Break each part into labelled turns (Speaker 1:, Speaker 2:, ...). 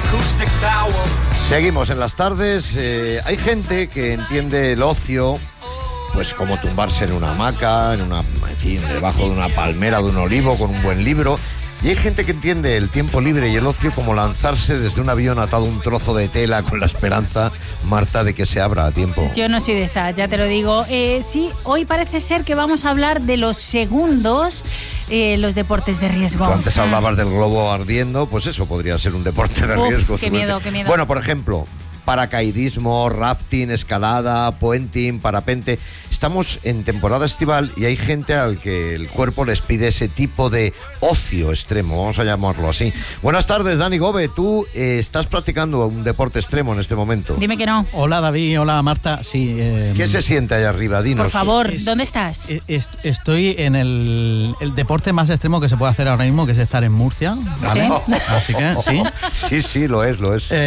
Speaker 1: Seguimos en las tardes. Hay gente que entiende el ocio pues como tumbarse en una hamaca, en fin, debajo de una palmera, de un olivo, con un buen libro. Y hay gente que entiende el tiempo libre y el ocio como lanzarse desde un avión atado a un trozo de tela con la esperanza, Marta, de que se abra a tiempo.
Speaker 2: Yo no soy de esa, ya te lo digo. Sí, hoy parece ser que vamos a hablar de los segundos, los deportes de riesgo.
Speaker 1: Tú antes hablabas del globo ardiendo, pues eso podría ser un deporte de riesgo.
Speaker 2: Qué miedo, qué miedo.
Speaker 1: Bueno, por ejemplo, paracaidismo, rafting, escalada, puenting, parapente. Estamos en temporada estival y hay gente al que el cuerpo les pide ese tipo de ocio extremo, vamos a llamarlo así. Buenas tardes, Dani Gobe. Tú estás practicando un deporte extremo en este momento.
Speaker 2: Dime que no.
Speaker 3: Hola, David. Hola, Marta. Sí.
Speaker 1: ¿Qué se siente allá arriba? Dinos.
Speaker 2: Por favor, ¿dónde estás?
Speaker 3: Estoy en el deporte más extremo que se puede hacer ahora mismo, que es estar en Murcia. ¿Vale?
Speaker 2: ¿Sí?
Speaker 3: Así que, sí.
Speaker 1: Sí, lo es.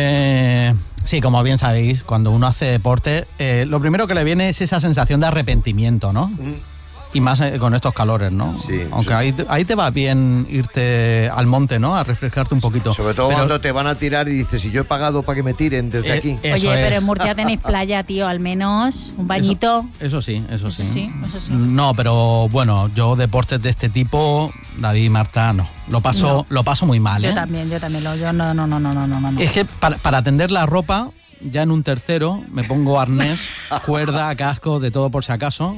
Speaker 3: Sí, como bien sabéis, cuando uno hace deporte, lo primero que le viene es esa sensación de arrepentimiento, ¿no? Y más con estos calores, ¿no?
Speaker 1: Sí.
Speaker 3: Aunque ahí te va bien irte al monte, ¿no? A refrescarte un poquito.
Speaker 1: Sobre todo cuando te van a tirar y dices, ¿y yo he pagado para que me tiren desde aquí?
Speaker 2: Oye, pero en Murcia tenéis playa, tío, al menos un bañito.
Speaker 3: Eso sí.
Speaker 2: Eso sí.
Speaker 3: No, pero bueno, yo deportes de este tipo, David y Marta, no. Lo paso muy mal, ¿eh?
Speaker 2: Yo también. Yo no.
Speaker 3: Es que para tender la ropa, ya en un tercero me pongo arnés, cuerda, casco, de todo por si acaso.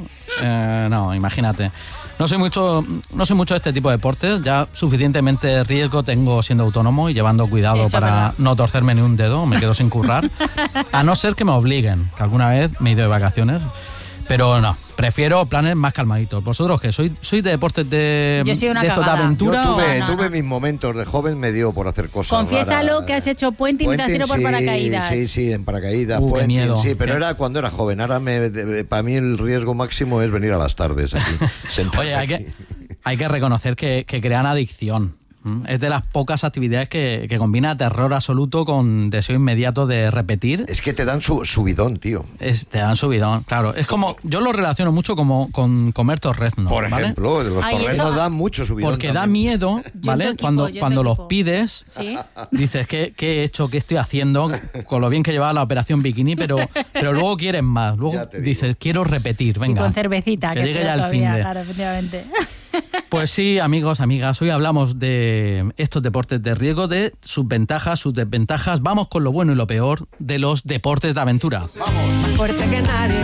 Speaker 3: No, imagínate. No soy mucho de este tipo de deportes. Ya suficientemente riesgo tengo siendo autónomo y llevando cuidado
Speaker 2: Eso
Speaker 3: para no torcerme ni un dedo. Me quedo sin currar. A no ser que me obliguen, que alguna vez me he ido de vacaciones. Pero no, prefiero planes más calmaditos. ¿Vosotros qué? ¿Sois de deportes de estos de aventura?
Speaker 1: Yo tuve mis momentos de joven, me dio por hacer cosas.
Speaker 2: Confiésalo
Speaker 1: raras.
Speaker 2: Que has hecho puenting y te has ido por paracaídas.
Speaker 1: Sí, en paracaídas,
Speaker 3: qué
Speaker 1: puenting,
Speaker 3: miedo.
Speaker 1: sí, pero era cuando era joven. Ahora para mí el riesgo máximo es venir a las tardes aquí.
Speaker 3: Oye, hay que reconocer que crean adicción. Es de las pocas actividades que combina terror absoluto con deseo inmediato de repetir.
Speaker 1: Es que te dan subidón, tío.
Speaker 3: Te dan subidón, claro. Es como, yo lo relaciono mucho como con comer torreznos.
Speaker 1: Por ejemplo,
Speaker 3: ¿vale?
Speaker 1: los torreznos dan mucho subidón.
Speaker 3: Porque
Speaker 1: también.
Speaker 3: Da miedo, ¿vale? Cuando los pides,
Speaker 2: ¿sí?
Speaker 3: Dices, ¿qué he hecho? ¿Qué estoy haciendo? Con lo bien que llevaba la operación bikini, pero luego quieres más. Luego dices, quiero repetir, venga.
Speaker 2: Y con cervecita,
Speaker 3: que llegue ya el fin de...
Speaker 2: Claro, efectivamente.
Speaker 3: Pues sí, amigos, amigas, hoy hablamos de estos deportes de riesgo, de sus ventajas, sus desventajas. Vamos con lo bueno y lo peor de los deportes de aventura.
Speaker 4: Más fuerte que nadie,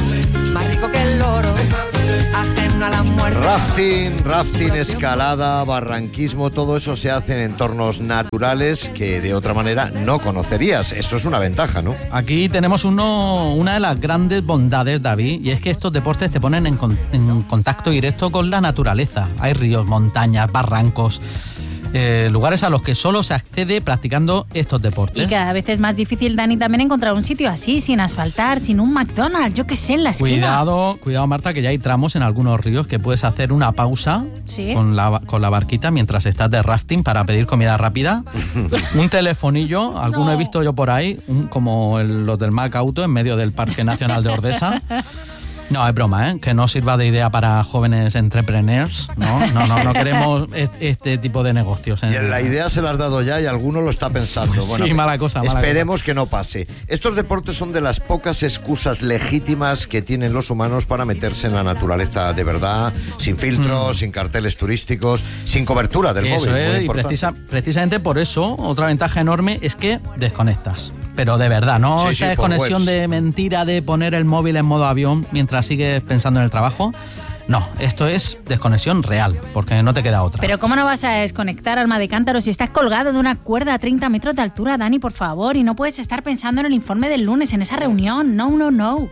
Speaker 4: más rico que el loro, ajeno a la muerte.
Speaker 1: Rafting, escalada, barranquismo, todo eso se hace en entornos naturales que de otra manera no conocerías. Eso es una ventaja, ¿no?
Speaker 3: Aquí tenemos una de las grandes bondades, David, y es que estos deportes te ponen en contacto directo con la naturaleza. Hay ríos, montañas, barrancos, lugares a los que solo se accede practicando estos deportes.
Speaker 2: Y cada vez es más difícil, Dani, también encontrar un sitio así, sin asfaltar, sin un McDonald's, yo qué sé, en la esquina.
Speaker 3: Cuidado, Marta, que ya hay tramos en algunos ríos que puedes hacer una pausa,
Speaker 2: ¿sí?,
Speaker 3: con la barquita mientras estás de rafting para pedir comida rápida. Un telefonillo, alguno he visto yo por ahí, como los del Mac Auto en medio del Parque Nacional de Ordesa. No, es broma, que no sirva de idea para jóvenes entrepreneurs, no queremos este tipo de negocios.
Speaker 1: Y la idea se la has dado ya y alguno lo está pensando. Bueno,
Speaker 3: sí, mala cosa.
Speaker 1: Esperemos que no pase. Estos deportes son de las pocas excusas legítimas que tienen los humanos para meterse en la naturaleza de verdad, sin filtros, sin carteles turísticos, sin cobertura del móvil.
Speaker 3: Eso es, y precisamente por eso, otra ventaja enorme es que desconectas. Pero de verdad, no esa desconexión de mentira de poner el móvil en modo avión mientras sigues pensando en el trabajo. No, esto es desconexión real, porque no te queda otra.
Speaker 2: Pero ¿cómo no vas a desconectar, alma de cántaro, si estás colgado de una cuerda a 30 metros de altura, Dani, por favor? Y no puedes estar pensando en el informe del lunes, en esa reunión. No.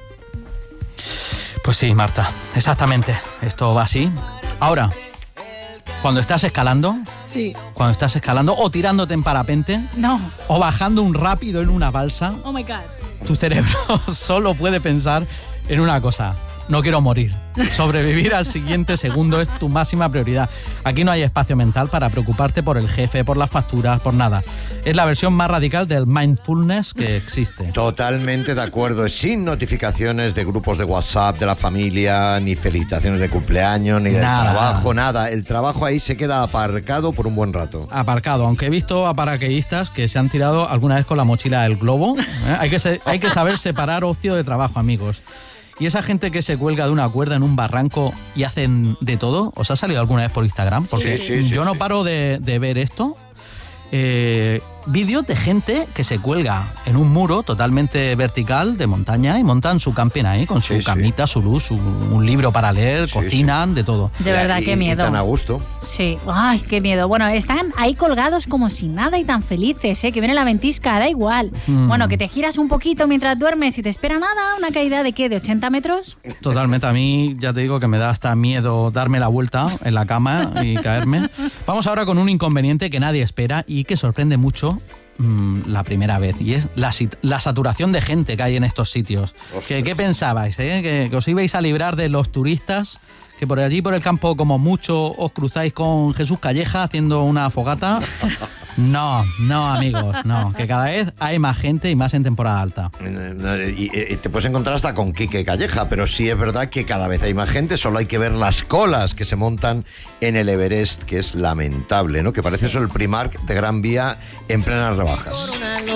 Speaker 3: Pues sí, Marta, exactamente. Esto va así. Ahora, cuando estás escalando...
Speaker 2: Sí.
Speaker 3: Cuando estás escalando o tirándote en parapente...
Speaker 2: No.
Speaker 3: O bajando un rápido en una balsa...
Speaker 2: Oh, my God.
Speaker 3: Tu cerebro solo puede pensar en una cosa. no quiero morir. Sobrevivir al siguiente segundo es tu máxima prioridad. Aquí no hay espacio mental para preocuparte por el jefe, por las facturas, por nada. Es la versión más radical del mindfulness que existe.
Speaker 1: Totalmente de acuerdo. Sin notificaciones de grupos de WhatsApp, de la familia, ni felicitaciones de cumpleaños, ni del trabajo, nada. El trabajo ahí se queda aparcado por un buen rato.
Speaker 3: Aparcado, aunque he visto a paracaidistas que se han tirado alguna vez con la mochila del globo. Hay que saber separar ocio de trabajo, amigos. Y esa gente que se cuelga de una cuerda en un barranco y hacen de todo, ¿os ha salido alguna vez por Instagram? Porque yo no paro de ver esto. Vídeos de gente que se cuelga en un muro totalmente vertical de montaña y montan su camping ahí con su camita, su luz, un libro para leer, cocinan, de todo.
Speaker 2: De verdad, qué miedo.
Speaker 1: Y tan a gusto.
Speaker 2: Sí, ay, qué miedo. Bueno, están ahí colgados como si nada y tan felices, que viene la ventisca, da igual. Bueno, que te giras un poquito mientras duermes y te espera nada, una caída de ¿qué? ¿De 80 metros?
Speaker 3: Totalmente, a mí ya te digo que me da hasta miedo darme la vuelta en la cama y caerme. Vamos ahora con un inconveniente que nadie espera y que sorprende mucho la primera vez, y es la saturación de gente que hay en estos sitios. ¿Qué pensabais? ¿Que os ibais a librar de los turistas? Que por allí, por el campo, como mucho, os cruzáis con Jesús Calleja haciendo una fogata. No, amigos, no. Que cada vez hay más gente y más en temporada alta.
Speaker 1: Y te puedes encontrar hasta con Quique Calleja, pero sí es verdad que cada vez hay más gente. Solo hay que ver las colas que se montan en el Everest, que es lamentable, ¿no? Que parece eso el Primark de Gran Vía en plenas rebajas.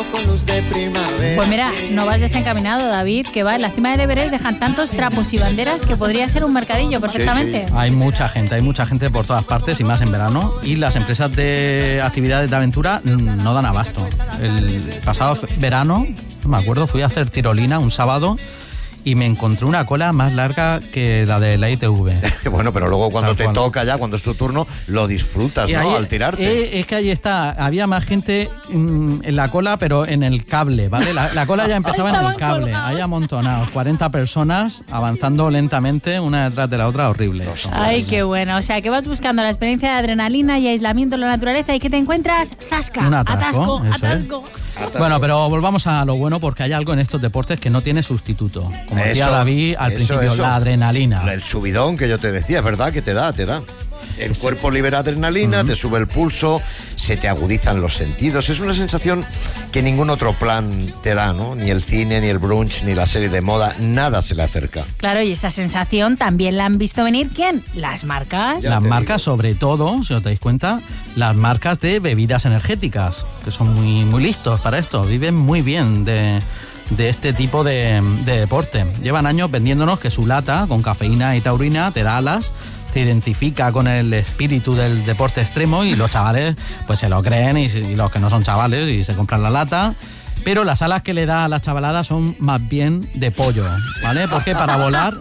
Speaker 2: Pues mira, no vas desencaminado, David, que va en la cima del Everest, dejan tantos trapos y banderas que podría ser un mercadillo perfectamente. Sí.
Speaker 3: Hay mucha gente por todas partes y más en verano, y las empresas de actividades de aventura no dan abasto. El pasado verano, no me acuerdo, fui a hacer tirolina un sábado y me encontré una cola más larga que la de la ITV.
Speaker 1: Bueno, pero luego cuando te toca ya, cuando es tu turno, lo disfrutas, ¿no? Ahí, al tirarte.
Speaker 3: Es que ahí está, había más gente en la cola, pero en el cable, ¿vale? La cola ya empezaba en el cable, colgados. Ahí amontonados, 40 personas avanzando lentamente, una detrás de la otra, horrible.
Speaker 2: Ay, qué bueno. O sea, que vas buscando la experiencia de adrenalina y aislamiento en la naturaleza y que te encuentras zasca,
Speaker 3: un atasco. Bueno, pero volvamos a lo bueno, porque hay algo en estos deportes que no tiene sustituto. Como decía David al principio, la adrenalina.
Speaker 1: El subidón que yo te decía, es verdad que te da. El cuerpo libera adrenalina, te sube el pulso, se te agudizan los sentidos. Es una sensación que ningún otro plan te da, ¿no? Ni el cine, ni el brunch, ni la serie de moda, nada se le acerca.
Speaker 2: Claro, y esa sensación también la han visto venir, ¿quién? Las marcas.
Speaker 3: Las marcas, sobre todo, si os dais cuenta, las marcas de bebidas energéticas, que son muy listos para esto, viven muy bien de este tipo de deporte. Llevan años vendiéndonos que su lata con cafeína y taurina te da alas, te identifica con el espíritu del deporte extremo, y los chavales pues se lo creen, y los que no son chavales y se compran la lata. Pero las alas que le da a las chavaladas son más bien de pollo, ¿vale? Porque para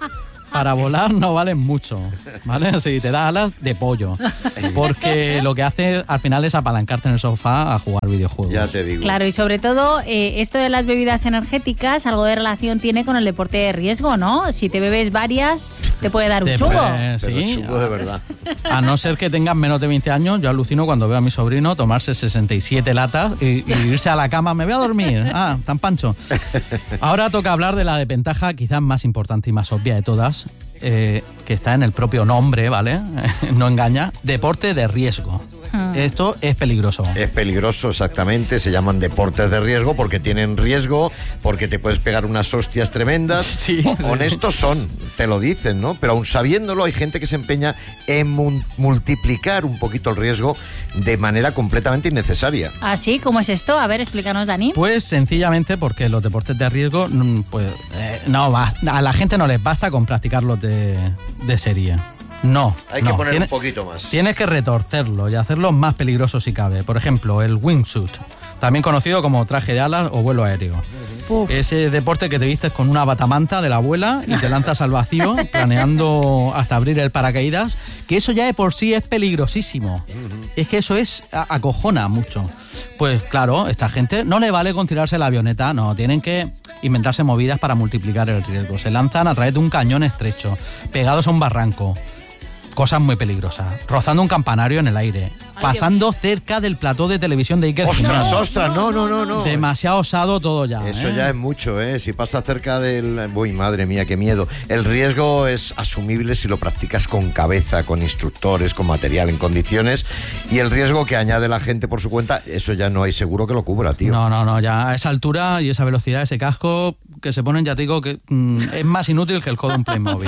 Speaker 3: volar no valen mucho, ¿vale? Si te da alas, de pollo. Porque lo que hace al final es apalancarte en el sofá a jugar videojuegos.
Speaker 1: Ya te digo.
Speaker 2: Claro, y sobre todo, esto de las bebidas energéticas, algo de relación tiene con el deporte de riesgo, ¿no? Si te bebes varias, te puede dar un chungo.
Speaker 3: Sí,
Speaker 1: chungo de verdad.
Speaker 3: A no ser que tengas menos de 20 años, yo alucino cuando veo a mi sobrino tomarse 67 latas y irse a la cama, me voy a dormir. Ah, tan pancho. Ahora toca hablar de la desventaja quizás más importante y más obvia de todas, que está en el propio nombre, ¿vale? No engaña. Deporte de riesgo. Esto es peligroso.
Speaker 1: Es peligroso, exactamente. Se llaman deportes de riesgo porque tienen riesgo, porque te puedes pegar unas hostias tremendas.
Speaker 3: Sí.
Speaker 1: Honestos son, te lo dicen, ¿no? Pero aún sabiéndolo, hay gente que se empeña en multiplicar un poquito el riesgo de manera completamente innecesaria.
Speaker 2: ¿Ah, sí? ¿Cómo es esto? A ver, explícanos, Dani.
Speaker 3: Pues sencillamente porque los deportes de riesgo, a la gente no les basta con practicarlos de serie. No.
Speaker 1: Hay que poner un poquito más.
Speaker 3: Tienes que retorcerlo y hacerlo más peligroso si cabe. Por ejemplo, el wingsuit, también conocido como traje de alas o vuelo aéreo. Ese deporte que te vistes con una batamanta de la abuela y te lanzas al vacío, planeando hasta abrir el paracaídas, que eso ya de por sí es peligrosísimo. Es que eso acojona mucho. Pues claro, esta gente no le vale con tirarse la avioneta, no, tienen que inventarse movidas para multiplicar el riesgo. Se lanzan a través de un cañón estrecho, pegados a un barranco. cosas muy peligrosas. Rozando un campanario en el aire. Pasando cerca del plató de televisión de Iker Jiménez.
Speaker 1: ¡Ostras! No.
Speaker 3: Demasiado osado todo ya.
Speaker 1: Eso ya es mucho, ¿eh? Si pasa cerca del... Uy, madre mía, qué miedo. El riesgo es asumible si lo practicas con cabeza, con instructores, con material en condiciones. Y el riesgo que añade la gente por su cuenta, eso ya no hay seguro que lo cubra, tío.
Speaker 3: No, ya a esa altura y esa velocidad, ese casco que se ponen, ya te digo, que es más inútil que el codo en Playmobil.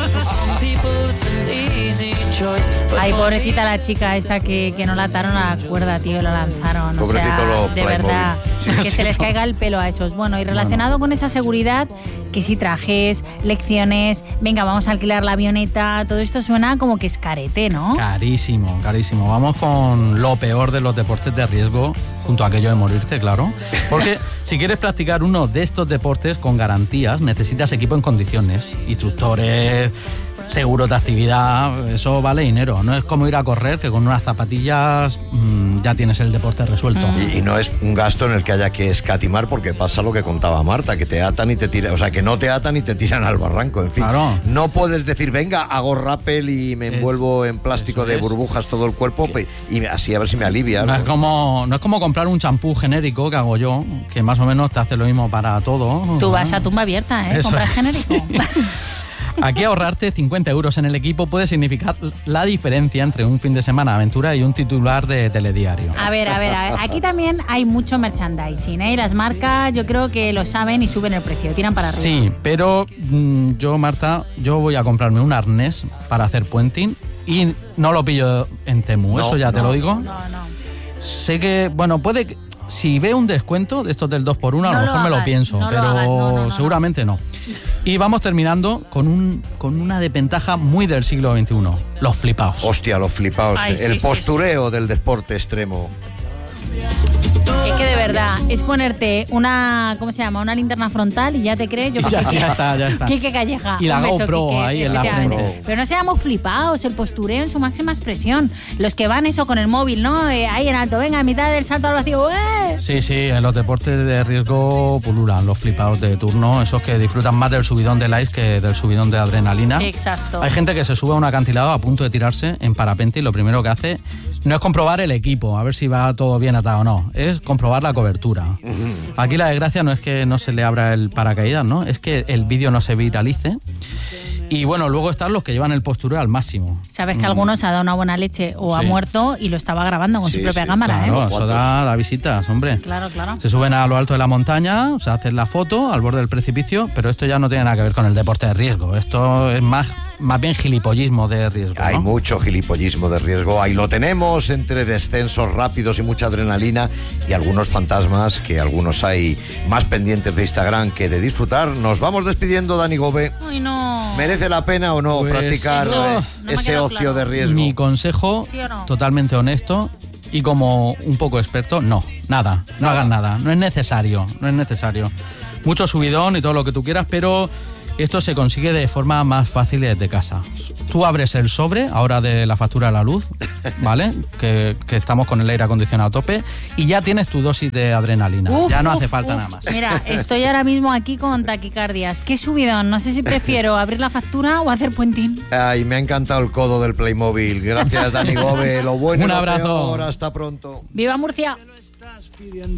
Speaker 2: Ay, pobrecita la chica esta que no la ataron a la cuerda, tío, la lanzaron.
Speaker 1: Pobrecito
Speaker 2: o sea,
Speaker 1: los
Speaker 2: de
Speaker 1: Playmobil.
Speaker 2: verdad,
Speaker 1: Sí,
Speaker 2: que se les caiga el pelo a esos. Bueno, y relacionado con esa seguridad, que si trajes, lecciones, venga, vamos a alquilar la avioneta, todo esto suena como que es carete, ¿no?
Speaker 3: Carísimo. Vamos con lo peor de los deportes de riesgo, junto a aquello de morirte, claro. Porque si quieres practicar uno de estos deportes con garantías, necesitas equipo en condiciones, instructores, seguros de actividad, eso vale dinero. No es como ir a correr, que con unas zapatillas ya tienes el deporte resuelto.
Speaker 1: Y no es un gasto en el que haya que escatimar, porque pasa lo que contaba Marta, que te atan y te tiran, o sea, que no te atan y te tiran al barranco, en fin.
Speaker 3: Claro.
Speaker 1: No puedes decir, venga, hago rappel y me envuelvo en plástico de burbujas todo el cuerpo y así a ver si me alivia.
Speaker 3: No es como comprar un champú genérico que hago yo, que más o menos te hace lo mismo para todo.
Speaker 2: Tú vas a tumba abierta, ¿eh?
Speaker 3: Eso
Speaker 2: Compras
Speaker 3: es.
Speaker 2: genérico.
Speaker 3: Aquí ahorrarte 50 euros en el equipo puede significar la diferencia entre un fin de semana de aventura y un titular de telediario.
Speaker 2: A ver, aquí también hay mucho merchandising, ¿eh? Y las marcas yo creo que lo saben y suben el precio, tiran para arriba.
Speaker 3: Sí, pero yo, Marta, voy a comprarme un arnés para hacer puenting y no lo pillo en Temu, eso ya te lo digo.
Speaker 2: No.
Speaker 3: Sé que, bueno, puede que... Si veo un descuento de estos del 2x1, a lo mejor me lo pienso,
Speaker 2: no lo
Speaker 3: pero
Speaker 2: hagas, no.
Speaker 3: seguramente no. Y vamos terminando con una desventaja muy del siglo XXI, los flipaos.
Speaker 1: Hostia, los flipaos.
Speaker 2: Ay,
Speaker 1: El
Speaker 2: sí,
Speaker 1: postureo del deporte extremo.
Speaker 2: Es que de verdad, es ponerte una, ¿cómo se llama? Una linterna frontal y ya te crees, yo que sé qué.
Speaker 3: Ya está.
Speaker 2: Quique Calleja.
Speaker 3: Y la
Speaker 2: Un beso,
Speaker 3: GoPro
Speaker 2: Quique,
Speaker 3: ahí en la
Speaker 2: efectivamente.
Speaker 3: frente.
Speaker 2: Pero no seamos flipados, el postureo en su máxima expresión. Los que van eso con el móvil, ¿no? Ahí en alto, venga, a mitad del salto al vacío, ¡eh!
Speaker 3: Sí, en los deportes de riesgo pululan los flipados de turno, esos que disfrutan más del subidón de likes que del subidón de adrenalina.
Speaker 2: Exacto.
Speaker 3: Hay gente que se sube a un acantilado a punto de tirarse en parapente y lo primero que hace no es comprobar el equipo, a ver si va todo bien atado o no, es comprobar la cobertura. Aquí la desgracia no es que no se le abra el paracaídas, ¿no? Es que el vídeo no se viralice. Y bueno, luego están los que llevan el postureo al máximo.
Speaker 2: Sabes que alguno se ha dado una buena leche o ha muerto y lo estaba grabando con su propia cámara,
Speaker 3: claro,
Speaker 2: ¿eh?
Speaker 3: eso da visitas, hombre.
Speaker 2: Claro.
Speaker 3: Se suben a lo alto de la montaña, se hacen la foto al borde del precipicio, pero esto ya no tiene nada que ver con el deporte de riesgo. Esto es más bien gilipollismo de riesgo, ¿no?
Speaker 1: Hay mucho gilipollismo de riesgo. Ahí lo tenemos, entre descensos rápidos y mucha adrenalina y algunos fantasmas que algunos hay más pendientes de Instagram que de disfrutar. Nos vamos despidiendo, Dani Gobe.
Speaker 2: Ay, no.
Speaker 1: ¿Merece la pena o no
Speaker 3: Pues
Speaker 1: practicar
Speaker 3: eso
Speaker 2: no me ha
Speaker 1: ese
Speaker 2: quedado
Speaker 1: ocio
Speaker 2: claro.
Speaker 1: de riesgo?
Speaker 3: Mi consejo,
Speaker 2: ¿Sí o no?
Speaker 3: totalmente honesto y como un poco experto, no hagan nada, no es necesario. Mucho subidón y todo lo que tú quieras, pero esto se consigue de forma más fácil desde casa. Tú abres el sobre, ahora de la factura de la luz, ¿vale? Que estamos con el aire acondicionado a tope, y ya tienes tu dosis de adrenalina. Ya no hace falta nada más.
Speaker 2: Mira, estoy ahora mismo aquí con taquicardias. Qué subidón. No sé si prefiero abrir la factura o hacer puentín.
Speaker 1: Ay, me ha encantado el codo del Playmobil. Gracias, Dani Gobe. Lo bueno y
Speaker 3: Un
Speaker 1: lo
Speaker 3: abrazo.
Speaker 1: peor. Hasta pronto.
Speaker 2: ¡Viva Murcia!